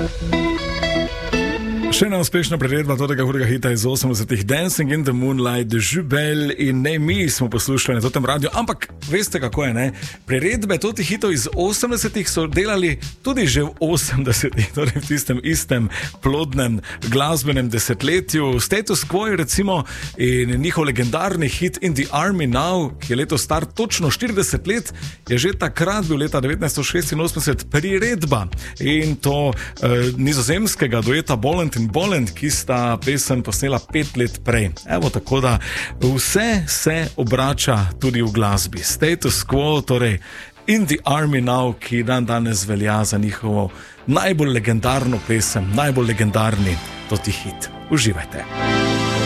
Še ena uspešna priredba tega hudega hita iz 80-ih, Dancing in the Moonlight, Jubel, in ne mi smo poslušali na tem radiju, ampak veste kako je, ne? Priredbe totih hitov iz 80-ih so delali tudi že v 80-ih, torej v tistem istem plodnem glasbenem desetletju. Status Quo je recimo in njihov legendarni hit In the Army Now, ki je letos star točno 40 let, je že takrat bil leta 1986 priredba in to nizozemskega dueta Bolland in Bolland, ki sta pesem posnela 5 let prej. Evo, tako da vse se obrača tudi v glasbi. Status Quo, torej In the Army Now, ki danes velja za njihovo najbolj legendarno pesem, najbolj legendarni toti hit. Uživajte.